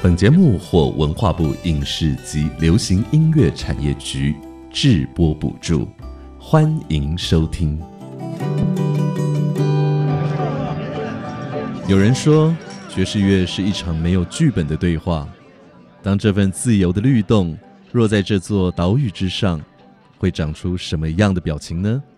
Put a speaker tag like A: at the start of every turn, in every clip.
A: 本节目获文化部影视及流行音乐产业局制播补助，欢迎收听。有人说，爵士乐是一场没有剧本的对话。当这份自由的律动若在这座岛屿之上，会长出什么样的表情呢？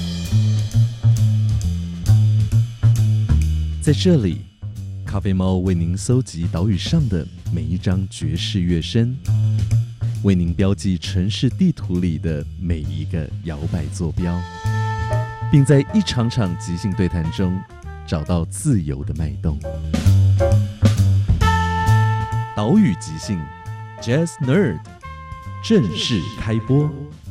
A: 在这里，咖啡猫为您搜集岛屿上的每一张爵士乐声，为您标记城市地图里的每一个摇摆坐标，并在一场场即兴对谈中找到自由的脉动。岛屿即兴 Jazz Nerd 正式开播。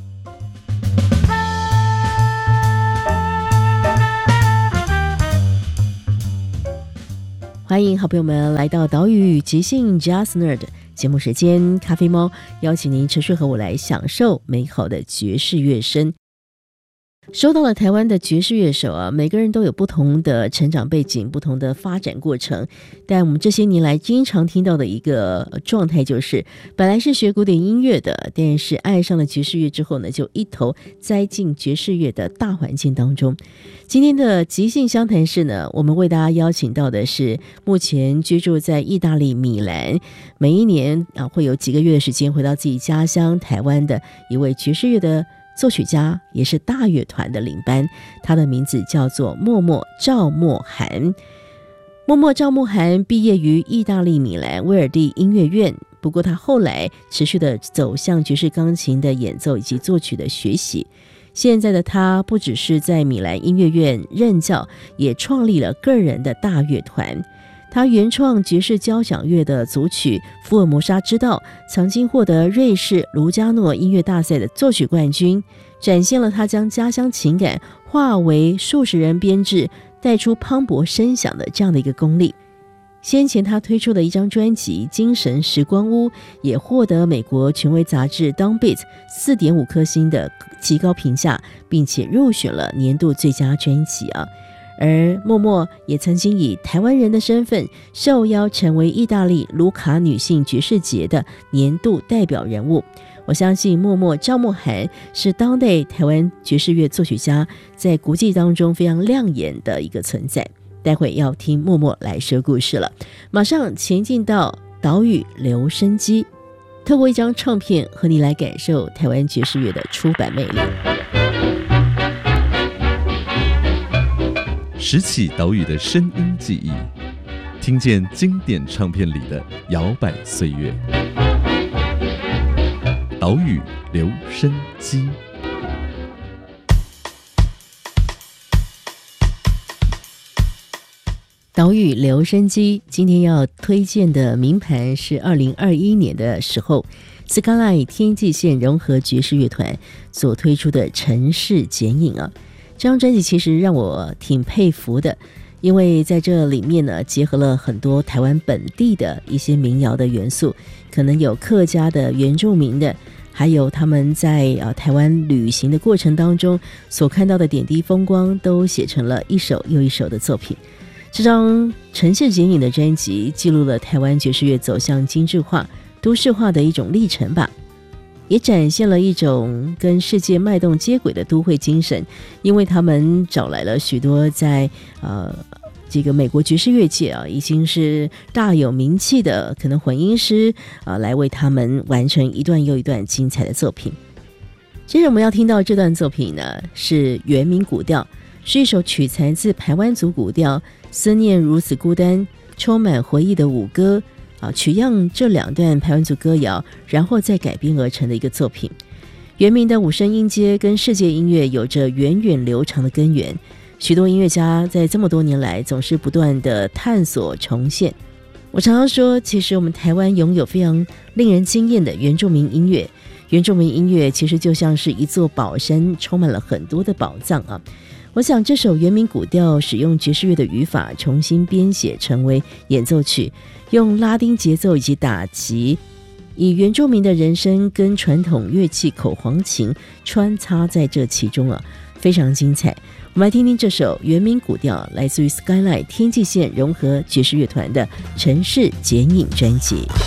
B: 欢迎好朋友们来到岛屿即兴 Jazz Nerd 节目时间，咖啡猫邀请您持续和我来享受美好的爵士乐声。说到了台湾的爵士乐手啊，每个人都有不同的成长背景，不同的发展过程。但我们这些年来经常听到的一个状态就是，本来是学古典音乐的，但是爱上了爵士乐之后呢，就一头栽进爵士乐的大环境当中。今天的即兴相谈室呢，我们为大家邀请到的是目前居住在意大利米兰，每一年会有几个月的时间回到自己家乡台湾的一位爵士乐的作曲家，也是大乐团的领班，他的名字叫做默默赵默涵。默默赵默涵毕业于意大利米兰威尔第音乐院，不过他后来持续的走向爵士钢琴的演奏以及作曲的学习。现在的他不只是在米兰音乐院任教，也创立了个人的大乐团。他原创爵士交响乐的组曲《福尔摩沙之道》，曾经获得瑞士卢加诺音乐大赛的作曲冠军，展现了他将家乡情感化为数十人编制，带出磅礴声响的这样的一个功力。先前他推出的一张专辑《精神时光屋》也获得美国权威杂志 Downbeat 4.5 颗星的极高评价，并且入选了年度最佳专辑啊。而默默也曾经以台湾人的身份受邀成为意大利卢卡女性爵士节的年度代表人物。我相信默默赵默涵是当代台湾爵士乐作曲家在国际当中非常亮眼的一个存在。待会要听默默来说故事了，马上前进到岛屿留声机，透过一张唱片和你来感受台湾爵士乐的出版魅力。
A: 拾起岛屿的声音记忆，听见经典唱片里的摇摆岁月。岛屿留声机。
B: 岛屿留声机今天要推荐的名盘是2021年的时候 Skyline 天际线融合爵士乐团所推出的城市剪影啊。这张专辑其实让我挺佩服的，因为在这里面呢，结合了很多台湾本地的一些民谣的元素，可能有客家的、原住民的，还有他们在台湾旅行的过程当中所看到的点滴风光，都写成了一首又一首的作品。这张城市剪影的专辑记录了台湾爵士乐走向精致化、都市化的一种历程吧，也展现了一种跟世界脉动接轨的都会精神，因为他们找来了许多在这个美国爵士乐界已经是大有名气的可能混音师来为他们完成一段又一段精彩的作品。接着我们要听到这段作品呢，是原民古调，是一首取材自排湾族古调思念如此孤单充满回忆的舞歌取样这两段排湾族歌谣，然后再改编而成的一个作品。原民的五声音阶跟世界音乐有着源远流长的根源，许多音乐家在这么多年来总是不断的探索重现。我常常说，其实我们台湾拥有非常令人惊艳的原住民音乐，原住民音乐其实就像是一座宝山，充满了很多的宝藏啊。我想这首原民古调使用爵士乐的语法重新编写成为演奏曲，用拉丁节奏以及打击，以原住民的人声跟传统乐器口簧琴穿插在这其中非常精彩。我们来听听这首原民古调，来自于 Skyline 天际线融合爵士乐团的城市剪影专辑。